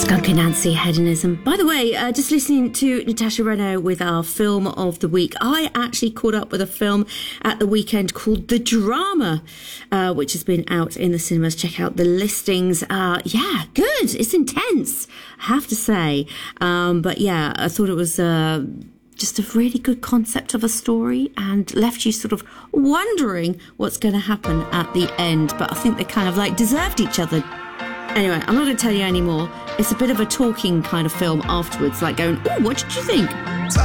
Skunk Anansie Hedonism. By the way, just listening to Natasha Renaud with our film of the week. I actually caught up with a film at the weekend called The Drama, which has been out in the cinemas. Check out the listings. Yeah, good. It's intense, I have to say. But yeah, I thought it was just a really good concept of a story and left you sort of wondering what's going to happen at the end. But I think they kind of like deserved each other. Anyway, I'm not going to tell you any more. It's a bit of a talking kind of film afterwards, like going, "Oh, what did you think?"